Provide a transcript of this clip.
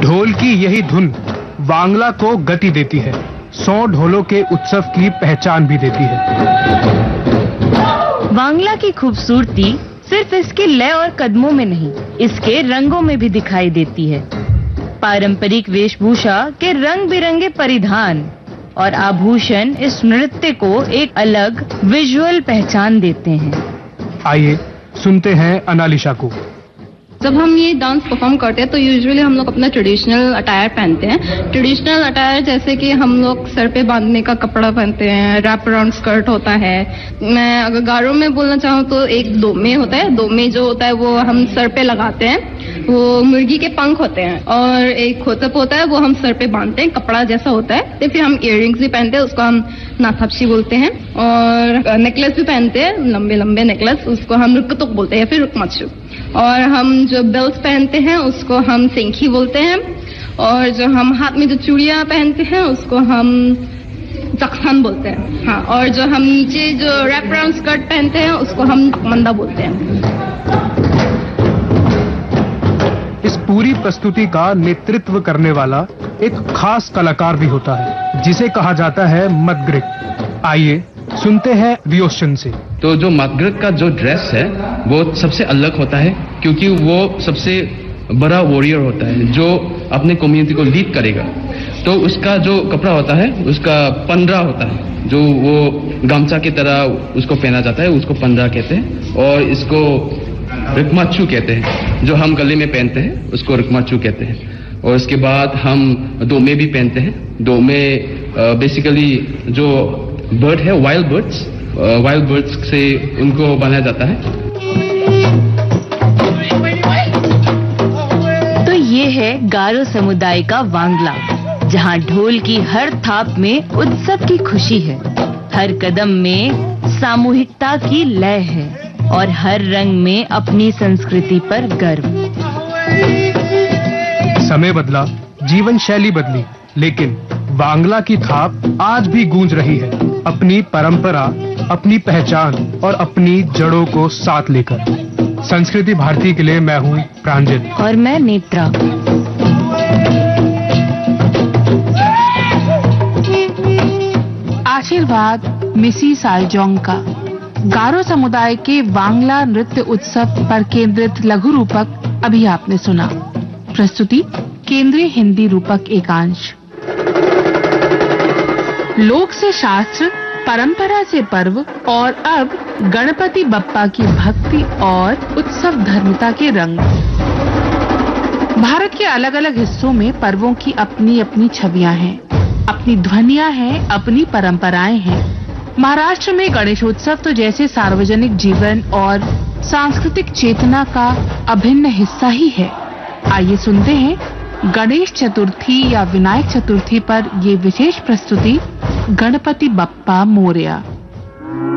ढोल की यही धुन वांगला को गति देती है, 100 ढोलों के उत्सव की पहचान भी देती है। वांगला की खूबसूरती सिर्फ इसके लय और कदमों में नहीं, इसके रंगों में भी दिखाई देती है। पारंपरिक वेशभूषा के रंग बिरंगे परिधान और आभूषण इस नृत्य को एक अलग विजुअल पहचान देते हैं। आइए सुनते हैं अनालिशा को। जब हम ये डांस परफॉर्म करते हैं तो यूजुअली हम लोग अपना ट्रेडिशनल अटायर पहनते हैं। ट्रेडिशनल अटायर जैसे कि हम लोग सर पे बांधने का कपड़ा पहनते हैं, रैप अराउंड स्कर्ट होता है। मैं अगर गारो में बोलना चाहूँ तो एक दोमे होता है। दोमे जो होता है वो हम सर पे लगाते हैं, वो मुर्गी के पंख होते हैं। और एक खोतप होता है, वो हम सर पे बांधते हैं, कपड़ा जैसा होता है। तो फिर हम इयररिंग्स भी पहनते हैं, उसको हम नाथापशी बोलते हैं। और नेकलेस भी पहनते हैं, लंबे लंबे नेकलेस, उसको हम रुकतुक बोलते हैं, फिर रुकमचू। और हम जो बेल्ट पहनते हैं उसको हम सेंखी बोलते हैं। और जो हम हाथ में जो चूड़ियां पहनते हैं उसको हम जक्सन बोलते हैं। हाँ, और जो हम नीचे जो रैप अराउंड स्कर्ट पहनते हैं उसको हम मंदा बोलते हैं। इस पूरी प्रस्तुति का नेतृत्व करने वाला एक खास कलाकार भी होता है, जिसे कहा जाता है मदग्रिक। आइए सुनते हैं वियोशन से। तो जो मदग्रिक का जो ड्रेस है वो सबसे अलग होता है, क्योंकि वो सबसे बड़ा वॉरियर होता है जो अपने कम्युनिटी को लीड करेगा। तो उसका जो कपड़ा होता है उसका पंद्रा होता है, जो वो गमछा की तरह उसको पहना जाता है, उसको पंद्रा कहते हैं। और इसको रुकमचू कहते हैं, जो हम गले में पहनते हैं उसको रुकमचू कहते हैं। और उसके बाद हम दोमे भी पहनते हैं। दोमे बेसिकली जो बर्ड है, वाइल्ड बर्ड्स से उनको बनाया जाता है। तो ये है गारो समुदाय का वांगला, जहाँ ढोल की हर थाप में उत्सव की खुशी है, हर कदम में सामूहिकता की लय है और हर रंग में अपनी संस्कृति पर गर्व। समय बदला, जीवन शैली बदली, लेकिन वांगला की थाप आज भी गूंज रही है, अपनी परंपरा, अपनी पहचान और अपनी जड़ों को साथ लेकर। संस्कृति भारती के लिए मैं हूँ प्रांजल और मैं नेत्रा। आशीर्वाद मिसी सालजोंग का गारो समुदाय के वांगला नृत्य उत्सव पर केंद्रित लघु रूपक अभी आपने सुना। प्रस्तुति केंद्रीय हिंदी रूपक एकांश। लोक से शास्त्र, परंपरा से पर्व और अब गणपति बप्पा की भक्ति और उत्सव धर्मिता के रंग। भारत के अलग अलग हिस्सों में पर्वों की अपनी अपनी छवियां हैं, अपनी ध्वनियां हैं, अपनी परंपराएं हैं। महाराष्ट्र में गणेशोत्सव तो जैसे सार्वजनिक जीवन और सांस्कृतिक चेतना का अभिन्न हिस्सा ही है। आइए सुनते हैं गणेश चतुर्थी या विनायक चतुर्थी पर ये विशेष प्रस्तुति गणपति बप्पा मोरया।